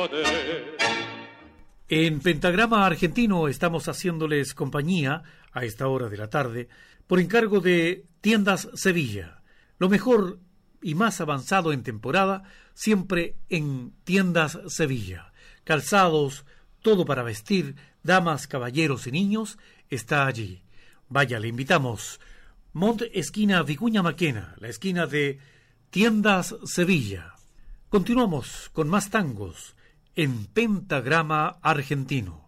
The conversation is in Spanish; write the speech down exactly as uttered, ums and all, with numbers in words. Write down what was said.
En Pentagrama Argentino estamos haciéndoles compañía a esta hora de la tarde por encargo de Tiendas Sevilla. Lo mejor y más avanzado en temporada siempre en Tiendas Sevilla. Calzados, todo para vestir, damas, caballeros y niños, está allí. Vaya, le invitamos. Mont esquina Vicuña Maquena, la esquina de Tiendas Sevilla. Continuamos con más tangos en Pentagrama Argentino.